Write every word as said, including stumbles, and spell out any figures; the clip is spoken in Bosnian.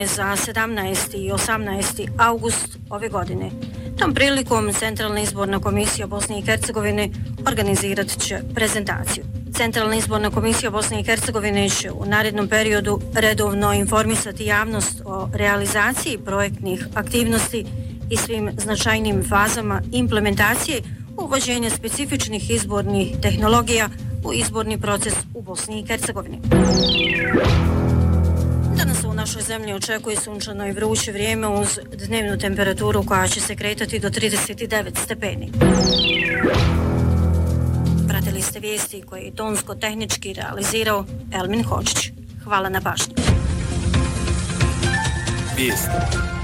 za sedamnaesti i osamnaesti avgust ove godine. Tom prilikom Centralna izborna komisija Bosne i Hercegovine organizirat će prezentaciju. Centralna izborna komisija Bosne i Hercegovine će u narednom periodu redovno informisati javnost o realizaciji projektnih aktivnosti i svim značajnim fazama implementacije uvođenja specifičnih izbornih tehnologija u izborni proces u Bosni i Hercegovini. Danas u našoj zemlji očekuje sunčano i vruće vrijeme uz dnevnu temperaturu koja će se kretati do trideset devet stepeni. Pratili ste vijesti koje je tonsko-tehnički realizirao Elmin Hočić. Hvala na pažnji. Vijesti.